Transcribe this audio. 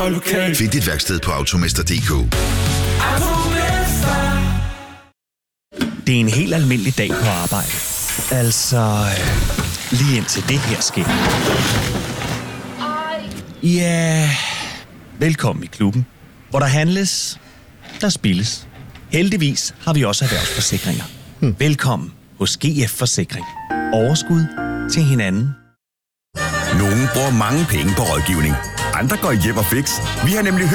og lokal. Find dit værksted på Automester.dk. Det er en helt almindelig dag på arbejde. Altså, lige indtil det her sker. Ja, velkommen i klubben, hvor der handles, der spilles. Heldigvis har vi også erhvervsforsikringer. Velkommen hos GF Forsikring. Overskud til hinanden. Nogen bruger mange penge på rådgivning. Andre går hjem og fix. Vi har nemlig